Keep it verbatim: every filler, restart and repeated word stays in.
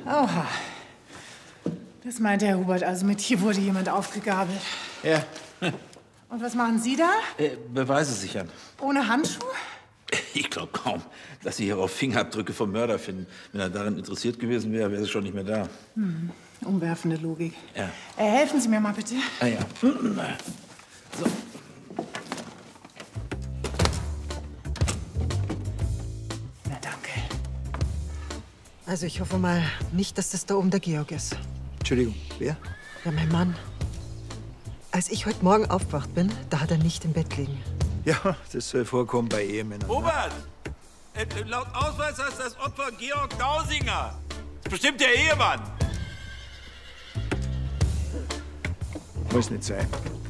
Oha. Das meint Herr Hubert, also mit hier wurde jemand aufgegabelt. Ja. Und was machen Sie da? Äh, Beweise sichern. Ohne Handschuh? Ich glaube kaum, dass Sie hierauf Fingerabdrücke vom Mörder finden. Wenn er daran interessiert gewesen wäre, wäre er schon nicht mehr da. Hm. Umwerfende Logik. Ja. Äh, helfen Sie mir mal bitte. Ah ja. So. Na, danke. Also ich hoffe mal nicht, dass das da oben der Georg ist. Entschuldigung, wer? Ja, mein Mann. Als ich heute Morgen aufgewacht bin, da hat er nicht im Bett liegen. Ja, das soll vorkommen bei Ehemännern. Robert! Äh, laut Ausweis heißt das Opfer Georg Dausinger. Das ist bestimmt der Ehemann. Muss nicht sein.